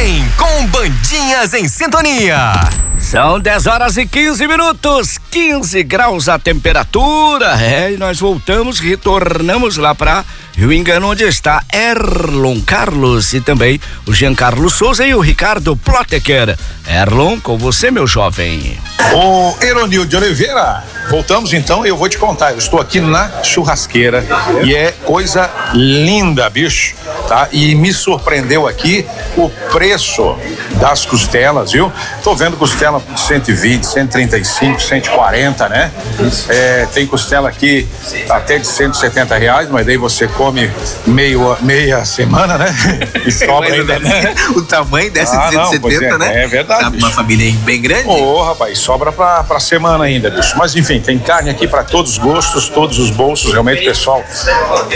Vem com Bandinhas em Sintonia. São 10h15, 15 graus a temperatura. E nós retornamos lá para Rio Engano, onde está Erlon Carlos e também o Giancarlo Souza e o Ricardo Ploteker. Erlon, com você, meu jovem. Ô, Eronil de Oliveira, voltamos então e eu vou te contar. Eu estou aqui na churrasqueira e é coisa linda, bicho, tá? E me surpreendeu aqui o preço das costelas, viu? Tô vendo costela por 120, 135, 140, né? Tem costela aqui até de R$170, mas daí você come meia semana, né? E sobra ainda, né? O tamanho dessa de 170, né? É verdade. Dá pra uma família bem grande. Ô, rapaz, sobra pra semana ainda, bicho. Mas enfim, tem carne aqui pra todos os gostos, todos os bolsos, realmente, pessoal.